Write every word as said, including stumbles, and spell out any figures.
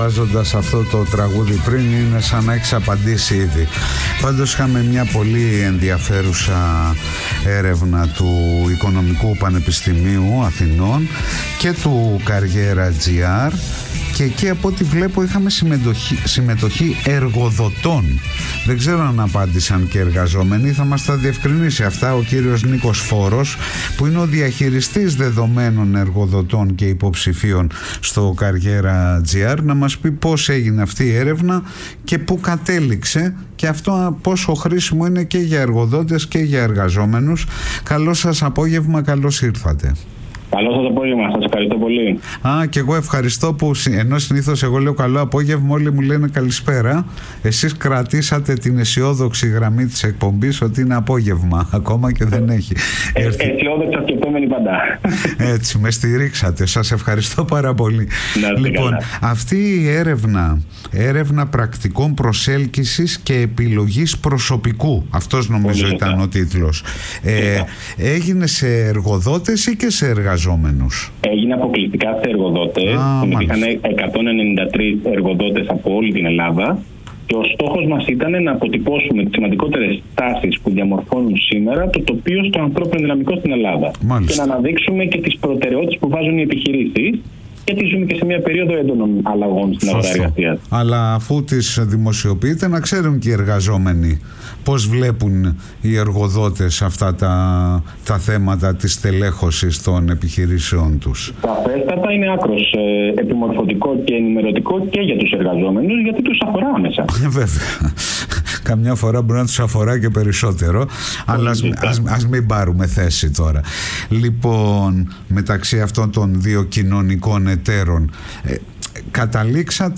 βάζοντας αυτό το τραγούδι πριν, είναι σαν να έχεις απαντήσει ήδη. Πάντως είχαμε μια πολύ ενδιαφέρουσα έρευνα του Οικονομικού Πανεπιστημίου Αθηνών και του Καριέρα τζι αρ, και εκεί από ό,τι βλέπω είχαμε συμμετοχή, συμμετοχή εργοδοτών. Δεν ξέρω αν απάντησαν και εργαζόμενοι. Θα μας τα διευκρινίσει αυτά ο κύριος Νίκος Φόρος, που είναι ο διαχειριστής δεδομένων εργοδοτών και υποψηφίων στο Καριέρα τζι αρ, να μας πει πώς έγινε αυτή η έρευνα και πού κατέληξε, και αυτό πόσο χρήσιμο είναι και για εργοδότες και για εργαζόμενους. Καλό σας απόγευμα, καλώς ήρθατε. Καλό σας απόγευμα, σας ευχαριστώ πολύ. Α, και εγώ ευχαριστώ που, ενώ συνήθως εγώ λέω καλό απόγευμα, όλοι μου λένε καλησπέρα. Εσείς κρατήσατε την αισιόδοξη γραμμή της εκπομπής ότι είναι απόγευμα, ακόμα και δεν έχει ε, έρθει. Αισιόδοξα σκεπτόμενοι παντά. Έτσι, με στηρίξατε. Σας ευχαριστώ πάρα πολύ. Λοιπόν, καλά. Αυτή η έρευνα, έρευνα πρακτικών προσέλκυσης και επιλογής προσωπικού, αυτός νομίζω πολύ ήταν ο τίτλος, ε, έγινε σε εργοδότες ή και σε εργαζόμενους? Έγινε αποκλειστικά σε εργοδότες. Συμμετείχαν εκατόν ενενήντα τρεις εργοδότες από όλη την Ελλάδα, και ο στόχος μας ήταν να αποτυπώσουμε τις σημαντικότερες τάσεις που διαμορφώνουν σήμερα το τοπίο στο ανθρώπινο δυναμικό στην Ελλάδα. Μάλιστα. Και να αναδείξουμε και τις προτεραιότητες που βάζουν οι επιχειρήσεις, γιατί ζούμε και σε μια περίοδο έντονων αλλαγών στην αγορά εργασίας. Αλλά αφού τις δημοσιοποιείτε, να ξέρουν και οι εργαζόμενοι πώς βλέπουν οι εργοδότες αυτά τα, τα θέματα της τελέχωσης των επιχειρήσεων τους. Σαφέστατα είναι άκρως ε, επιμορφωτικό και ενημερωτικό και για τους εργαζόμενους, γιατί τους αφορά άμεσα. Βέβαια. Καμιά φορά μπορεί να τους αφορά και περισσότερο, αλλά ας, ας, ας μην πάρουμε θέση τώρα. Λοιπόν, μεταξύ αυτών των δύο κοινωνικών εταίρων, ε, καταλήξατε